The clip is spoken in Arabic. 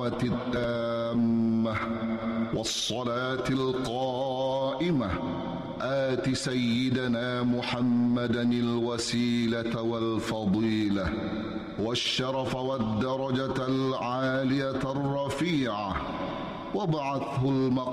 الدعوة التامة والصلاة القائمة آت سيدنا محمدا الوسيلة والفضيلة والشرف والدرجة العالية الرفيعة وابعثه